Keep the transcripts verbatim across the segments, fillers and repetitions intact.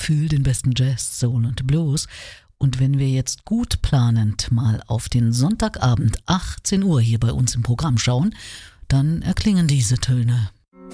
Gefühl den besten Jazz, Soul und Blues. Und wenn wir jetzt gut planend mal auf den Sonntagabend achtzehn Uhr hier bei uns im Programm schauen, dann erklingen diese Töne.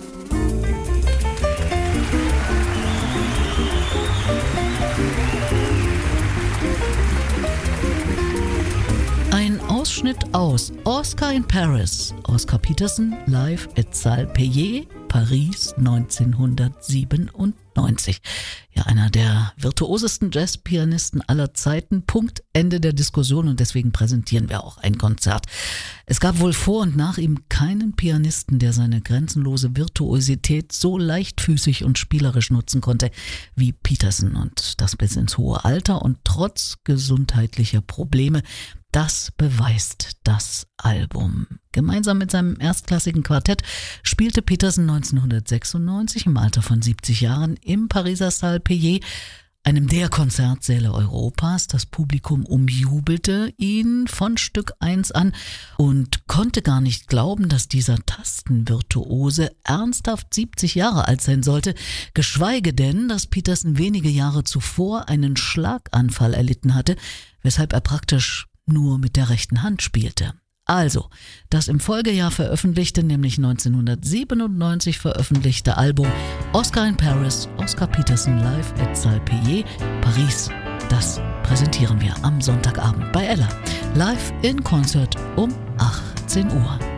Ein Ausschnitt aus Oscar in Paris, Oscar Peterson live at Salle Perrier, Paris neunzehnhundertsiebenundneunzig. Ja, einer der virtuosesten Jazzpianisten aller Zeiten. Punkt, Ende der Diskussion, und deswegen präsentieren wir auch ein Konzert. Es gab wohl vor und nach ihm keinen Pianisten, der seine grenzenlose Virtuosität so leichtfüßig und spielerisch nutzen konnte wie Peterson, und das bis ins hohe Alter und trotz gesundheitlicher Probleme. Das beweist das Album. Gemeinsam mit seinem erstklassigen Quartett spielte Peterson neunzehnhundertsechsundneunzig im Alter von siebzig Jahren im Pariser Salle Perrier, einem der Konzertsäle Europas. Das Publikum umjubelte ihn von Stück eins an und konnte gar nicht glauben, dass dieser Tastenvirtuose ernsthaft siebzig Jahre alt sein sollte, geschweige denn, dass Peterson wenige Jahre zuvor einen Schlaganfall erlitten hatte, weshalb er praktisch nur mit der rechten Hand spielte. Also, das im Folgejahr veröffentlichte, nämlich neunzehnhundertsiebenundneunzig veröffentlichte Album Oscar in Paris, Oscar Peterson live at Salle Perrier, Paris, das präsentieren wir am Sonntagabend bei Ella. Live in Concert um achtzehn Uhr.